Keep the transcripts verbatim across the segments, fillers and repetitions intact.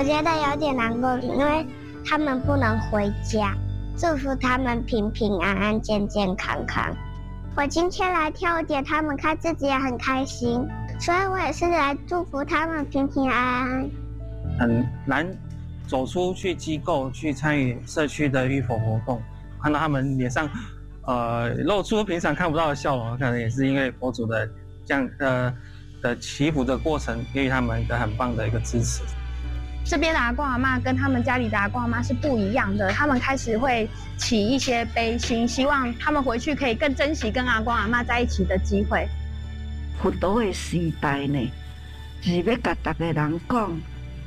觉得有点难过，因为他们不能回家。祝福他们平平安安、健健康康。我今天来跳舞给他们看，自己也很开心，所以我也是来祝福他们平平安安。 很难走出去机构去参与社区的浴佛活动，看到他们脸上呃露出平常看不到的笑容，可能也是因为佛祖的这样的的祈福的过程，给予他们一个很棒的一个支持。 这边的阿公阿嬷跟他们家里的阿公阿嬷是不一样的，他们开始会起一些悲心，希望他们回去可以更珍惜跟阿公阿嬷在一起的机会。 佛陀的时代呢，是要甲大家人讲，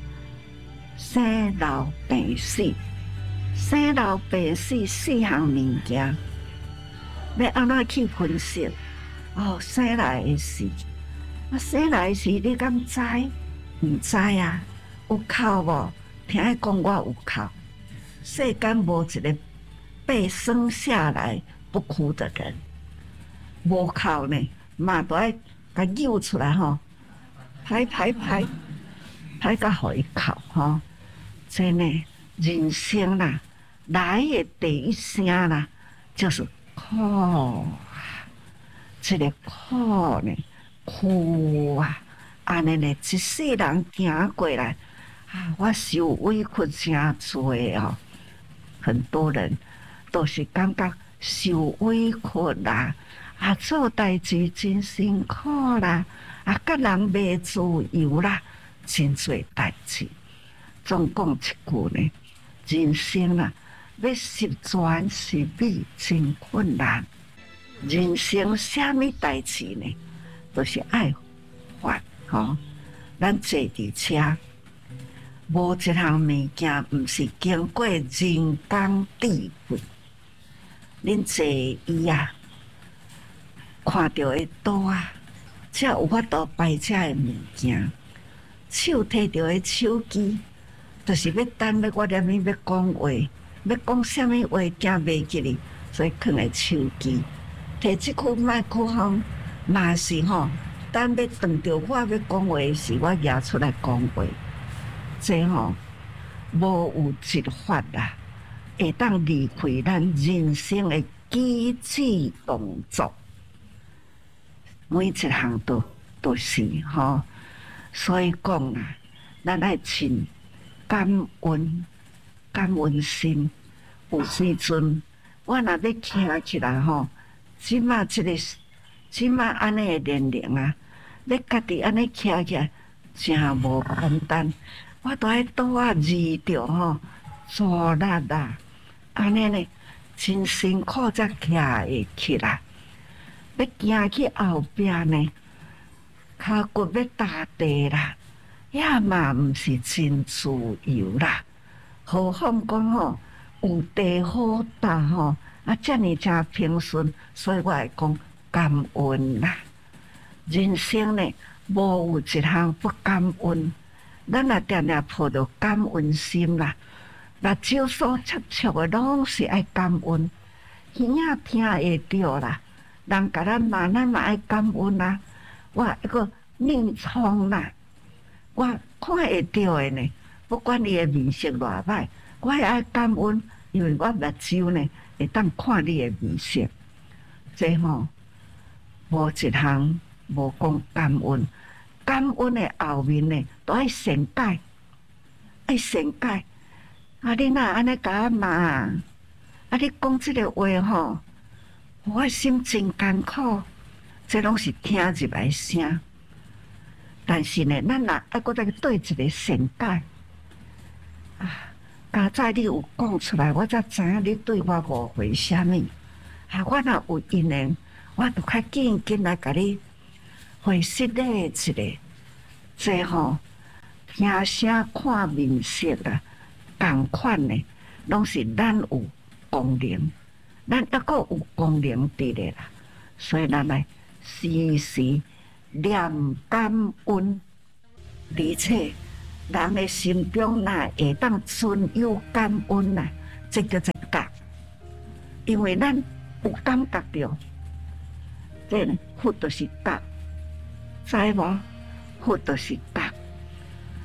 生老病死，生老病死四项物件，要安怎去分析？哦，生来的事，啊，生来的事你敢知？唔知啊。有哭无？听伊讲我有哭。世间无一个被生下来不哭的人，无哭呢，嘛都爱甲揪出来吼，拍拍拍，拍甲互伊哭吼。真诶，人生啦，来诶第一声啦，就是哭。这个哭呢，哭啊，安尼呢，一世人行过来。啊，我受委屈真多哦，很多人都是感觉受委屈啦，啊，做代志真辛苦啦，啊，甲人袂自由啦，真多代志。总讲一句呢，人生啦，要十全十美真困难。人生啥物代志呢，都是爱发吼，咱坐伫车。无一项物件毋是经过人工智慧。恁坐伊啊，看到的刀啊，才有法度摆遮的物件。手摕到的手机，就是要等要我念物要讲话，要讲啥物话惊袂记哩，所以放个手机。摕即支麦克风，嘛是吼，等要当着我要讲话时，我举出来讲话。这吼无有一法啦，会当离开咱人生的机智动作，每一项都都是吼。所以讲啦，咱爱尽感恩、感恩心。有时阵我若要站起来吼，即马即个即马安尼的年龄啊，要家己安尼站起来，真无简单。我都爱倒啊字着吼，坐力啦，安尼呢，真辛苦才徛会起来。要行去后壁呢，骹骨要踏地啦，也嘛毋是真自由啦。何况讲吼，有地好踏吼，啊，遮尔真平顺，所以我会讲感恩啦。人生呢，无有一项不感恩。咱也定定抱着感恩心啦，目睭所接触的拢是爱感恩，耳仔听会着啦，人甲咱骂咱嘛爱感恩啦。我迄个面创啦，我看会着的呢，不管你的面色偌歹，我也爱感恩，因为我目睭呢会当看你的面色。这吼无一项无讲感恩。感恩的后面呢，都爱善解，爱善解。啊，你若安尼甲我骂，啊，你讲即个话吼，我心真艰苦，这拢是听入来声。但是呢，咱若爱搁再对一个善解，啊，刚才你有讲出来，我才知影你对我误会啥物。啊，我若有因缘，我就较紧紧来甲你。会失礼一个，这吼听声看面色啦，共款的，拢是咱有功能，咱抑个有功能伫咧啦，所以咱来时时念感恩，而且人的心中若会当存有感恩啦，这叫做觉，因为咱有感觉着，这佛就是觉。知无？佛就是觉，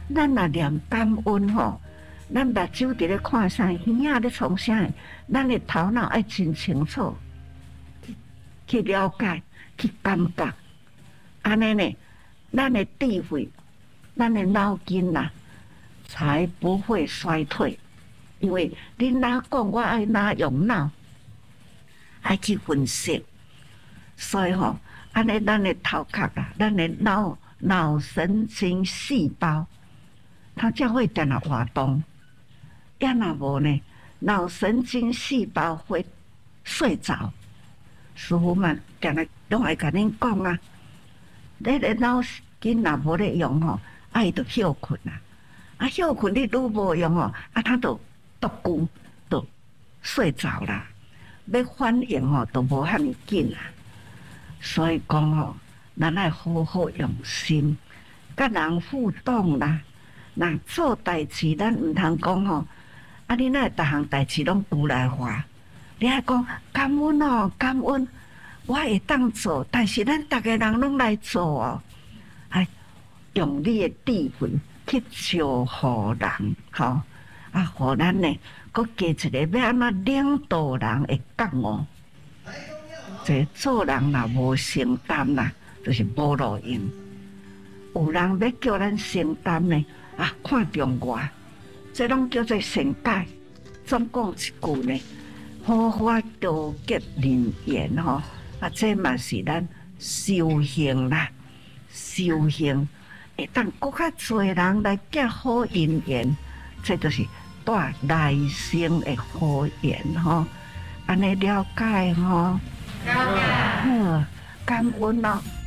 咱若念感恩吼，咱目睭伫咧看啥，耳仔咧从啥，咱的头脑爱真清楚，去了解，去感觉，安尼呢，咱的智慧，咱的脑筋呐、啊，才不会衰退。因为你哪讲，我爱哪用脑，爱去分析，所以吼、哦，安尼咱的头壳啊，咱的脑脑神经细胞，它才会定来活动。要若无呢，脑神经细胞会睡着。师傅们定来都会甲恁讲啊，你个脑筋若无咧用吼，啊伊就休困啊，啊休困你愈无用吼，啊他就独久就睡着啦，要反应吼都无遐尼紧啊。所以讲吼，咱爱好好用心，甲人互动啦。若做代志，咱毋通讲吼，啊你哪逐项代志拢独来华？你爱讲感恩哦，感恩，我会当做，但是咱逐个人拢来做哦，哎，用你的智慧去招呼人，吼。啊，互咱呢，搁加一个要安怎领导人的觉悟。这做人若无承担啦，就是无路用。有人要叫咱承担呢，啊，看重我，这拢叫做善解。总讲一句呢，好法多结人缘吼，啊，这嘛是咱修行啦，修行会当搁较侪人来结好姻缘，这就是带来生的好缘吼，安尼了解吼，了解，好，感恩咯。